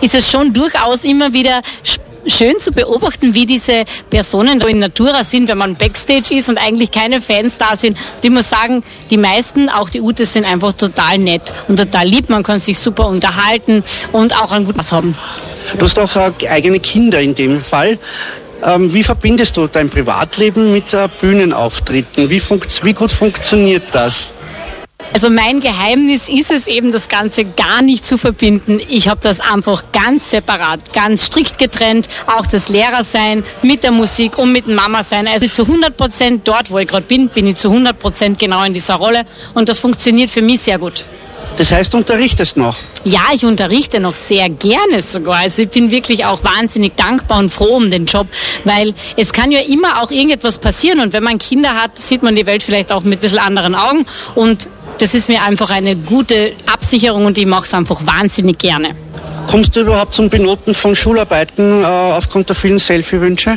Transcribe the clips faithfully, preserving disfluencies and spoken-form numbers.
ist es schon durchaus immer wieder schön zu beobachten, wie diese Personen da in Natura sind, wenn man Backstage ist und eigentlich keine Fans da sind. Und ich muss sagen, die meisten, auch die Utes, sind einfach total nett und total lieb. Man kann sich super unterhalten und auch einen guten Spaß haben. Du hast auch äh, eigene Kinder in dem Fall. Ähm, wie verbindest du dein Privatleben mit äh, Bühnenauftritten? Wie, funkt, wie gut funktioniert das? Also mein Geheimnis ist es eben, das Ganze gar nicht zu verbinden. Ich habe das einfach ganz separat, ganz strikt getrennt. Auch das Lehrersein mit der Musik und mit dem Mama-Sein. Also zu hundert Prozent dort, wo ich gerade bin, bin ich zu hundert Prozent genau in dieser Rolle. Und das funktioniert für mich sehr gut. Das heißt, du unterrichtest noch? Ja, ich unterrichte noch sehr gerne sogar. Also ich bin wirklich auch wahnsinnig dankbar und froh um den Job, weil es kann ja immer auch irgendetwas passieren. Und wenn man Kinder hat, sieht man die Welt vielleicht auch mit ein bisschen anderen Augen. Und das ist mir einfach eine gute Absicherung und ich mache es einfach wahnsinnig gerne. Kommst du überhaupt zum Benoten von Schularbeiten äh, aufgrund der vielen Selfie-Wünsche?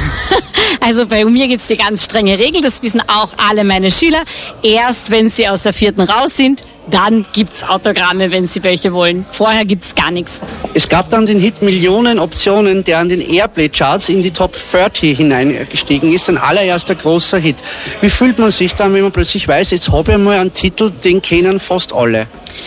Also bei mir gibt es die ganz strenge Regel, das wissen auch alle meine Schüler. Erst wenn sie aus der vierten raus sind, dann gibt's Autogramme, wenn sie welche wollen. Vorher gibt's gar nichts. Es gab dann den Hit Millionen Optionen, der an den Airplay-Charts in die Top dreißig hineingestiegen ist. Ein allererster großer Hit. Wie fühlt man sich dann, wenn man plötzlich weiß, jetzt habe ich mal einen Titel, den kennen fast alle?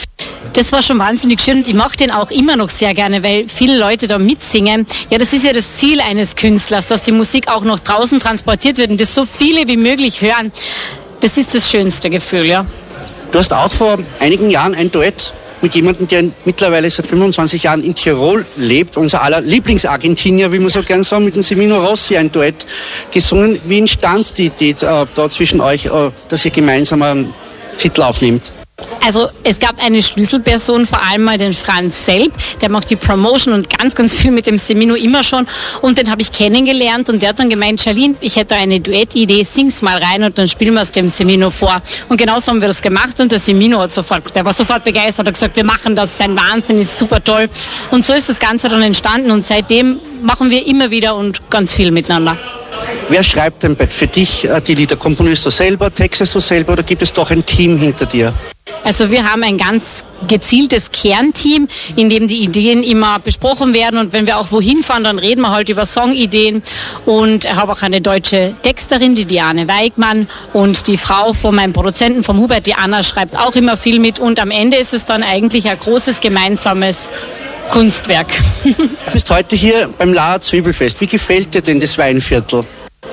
Das war schon wahnsinnig schön und ich mache den auch immer noch sehr gerne, weil viele Leute da mitsingen. Ja, das ist ja das Ziel eines Künstlers, dass die Musik auch noch draußen transportiert wird und das so viele wie möglich hören. Das ist das schönste Gefühl, ja. Du hast auch vor einigen Jahren ein Duett mit jemandem, der mittlerweile seit fünfundzwanzig Jahren in Tirol lebt, unser aller Lieblingsargentinier, wie man so gern sagt, mit dem Semino Rossi ein Duett gesungen. Wie entstand die Idee äh, da zwischen euch, äh, dass ihr gemeinsam einen Titel aufnehmt? Also es gab eine Schlüsselperson, vor allem mal den Franz Selb, der macht die Promotion und ganz, ganz viel mit dem Semino immer schon und den habe ich kennengelernt und der hat dann gemeint, Charlene, ich hätte eine Duettidee, sing's mal rein und dann spielen wir es dem Semino vor. Und genauso haben wir das gemacht und der Semino hat sofort, der war sofort begeistert, hat gesagt, wir machen das, sein Wahnsinn ist super toll und so ist das Ganze dann entstanden und seitdem machen wir immer wieder und ganz viel miteinander. Wer schreibt denn für dich die Lieder? Komponierst du selber, textest du selber oder gibt es doch ein Team hinter dir? Also wir haben ein ganz gezieltes Kernteam, in dem die Ideen immer besprochen werden und wenn wir auch wohin fahren, dann reden wir halt über Songideen und ich habe auch eine deutsche Texterin, die Diane Weigmann und die Frau von meinem Produzenten, vom Hubert, die Anna, schreibt auch immer viel mit und am Ende ist es dann eigentlich ein großes gemeinsames Kunstwerk. Du bist heute hier beim Laher Zwiebelfest. Wie gefällt dir denn das Weinviertel?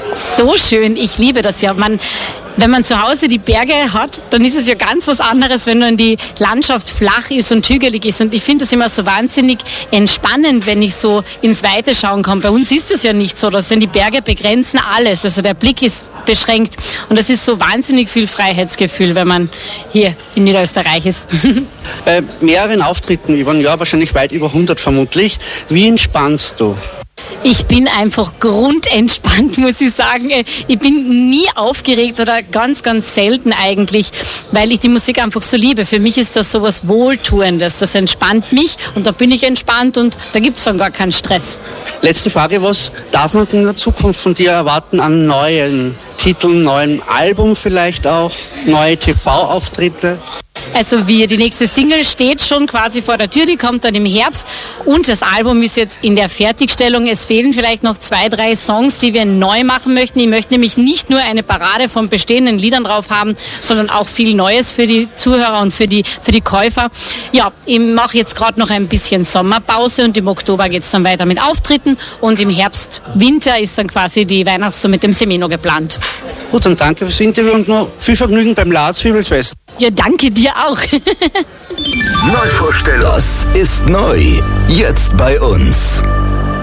So schön, ich liebe das ja. Man, wenn man zu Hause die Berge hat, dann ist es ja ganz was anderes, wenn dann die Landschaft flach ist und hügelig ist. Und ich finde das immer so wahnsinnig entspannend, wenn ich so ins Weite schauen kann. Bei uns ist es ja nicht so, dass die Berge begrenzen alles. Also der Blick ist beschränkt. Und das ist so wahnsinnig viel Freiheitsgefühl, wenn man hier in Niederösterreich ist. Bei mehreren Auftritten über ein Jahr, wahrscheinlich weit über hundert vermutlich. Wie entspannst du? Ich bin einfach grundentspannt, muss ich sagen. Ich bin nie aufgeregt oder ganz, ganz selten eigentlich, weil ich die Musik einfach so liebe. Für mich ist das so was Wohltuendes. Das entspannt mich und da bin ich entspannt und da gibt es dann gar keinen Stress. Letzte Frage, was darf man in der Zukunft von dir erwarten an neuen Titeln, neuen Album vielleicht auch, neue T V-Auftritte? Also wie die nächste Single steht schon quasi vor der Tür, die kommt dann im Herbst und das Album ist jetzt in der Fertigstellung. Es fehlen vielleicht noch zwei, drei Songs, die wir neu machen möchten. Ich möchte nämlich nicht nur eine Parade von bestehenden Liedern drauf haben, sondern auch viel Neues für die Zuhörer und für die, für die Käufer. Ja, ich mache jetzt gerade noch ein bisschen Sommerpause und im Oktober geht es dann weiter mit Auftritten und im Herbst, Winter ist dann quasi die Weihnachtstour mit dem Semino geplant. Gut, dann danke fürs Interview und noch viel Vergnügen beim Laher Zwiebelfest. Ja, danke dir auch. Neuvorstellung. Das ist neu. Jetzt bei uns.